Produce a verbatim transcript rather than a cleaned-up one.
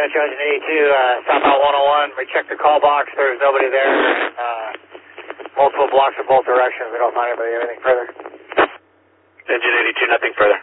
Metro Engine eighty-two, uh, southbound one oh one. We checked the call box. There's nobody there. Uh, multiple blocks in both directions. We don't find anybody. Anything further? Engine eighty-two, nothing further.